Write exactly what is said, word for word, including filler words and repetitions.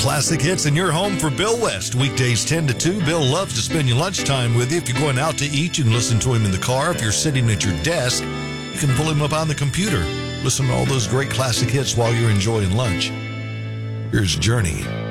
Classic hits in your home for Bill West. Weekdays ten to two. Bill loves to spend your lunchtime with you. If you're going out to eat, you can listen to him in the car. If you're sitting at your desk, you can pull him up on the computer. Listen to all those great classic hits while you're enjoying lunch. Here's Journey.